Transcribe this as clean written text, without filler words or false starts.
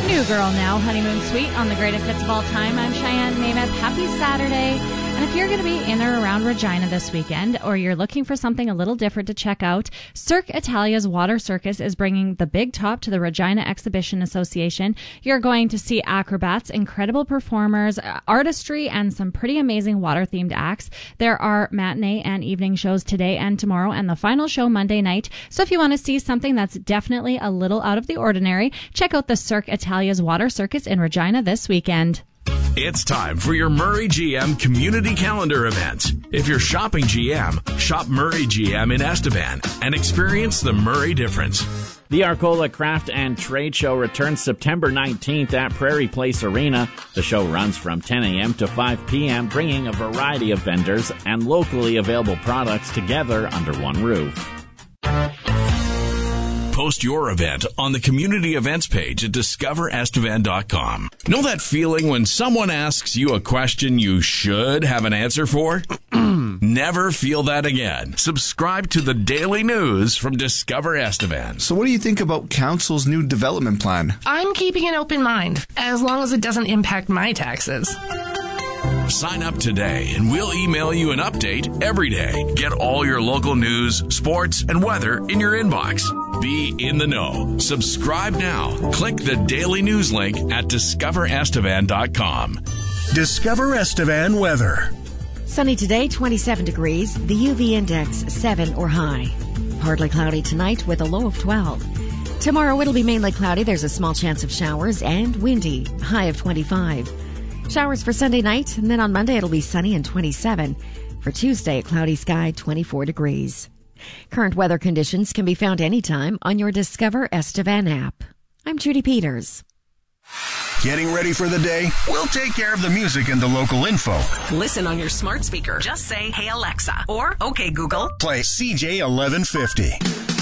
New Girl Now, Honeymoon Suite on the greatest hits of all time. I'm Cheyenne Mameth. Happy Saturday. And if you're going to be in or around Regina this weekend, or you're looking for something a little different to check out, Cirque Italia's Water Circus is bringing the big top to the Regina Exhibition Association. You're going to see acrobats, incredible performers, artistry, and some pretty amazing water-themed acts. There are matinee and evening shows today and tomorrow, and the final show Monday night. So if you want to see something that's definitely a little out of the ordinary, check out the Cirque Italia's Water Circus in Regina this weekend. It's time for your Murray GM community calendar events. If you're shopping GM, shop Murray GM in Estevan and experience the Murray difference. The Arcola Craft and Trade Show returns September 19th at Prairie Place Arena. The show runs from 10 a.m. to 5 p.m., bringing a variety of vendors and locally available products together under one roof. Post your event on the community events page at discoverestevan.com. Know that feeling when someone asks you a question you should have an answer for? Never feel that again. Subscribe to the daily news from Discover Estevan. So what do you think about Council's new development plan? I'm keeping an open mind, as long as it doesn't impact my taxes. Sign up today and we'll email you an update every day. Get all your local news, sports, and weather in your inbox. Be in the know. Subscribe now. Click the daily news link at discoverestevan.com. Discover Estevan weather. Sunny today, 27 degrees. The UV index 7 or high. Partly cloudy tonight with a low of 12. Tomorrow it'll be mainly cloudy. There's a small chance of showers and windy. High of 25. Showers for Sunday night, and then on Monday it'll be sunny and 27. For Tuesday, a cloudy sky, 24 degrees. Current weather conditions can be found anytime on your Discover Estevan app. I'm Judy Peters. Getting ready for the day? We'll take care of the music and the local info. Listen on your smart speaker. Just say, "Hey Alexa," or "Okay Google." Play CJ 1150.